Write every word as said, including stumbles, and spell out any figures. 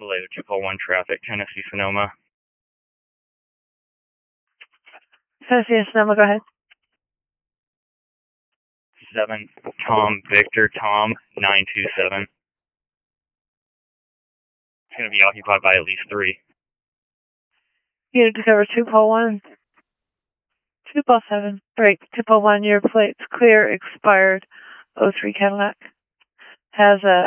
Relay to two Paul one traffic, Tennessee Sonoma. Tennessee Sonoma, go ahead. seven Tom Victor Tom nine two seven. It's going to be occupied by at least three. Unit to cover two Paul one. two Paul seven. Break. two Paul one, your plate's clear, expired. oh three Cadillac. Has a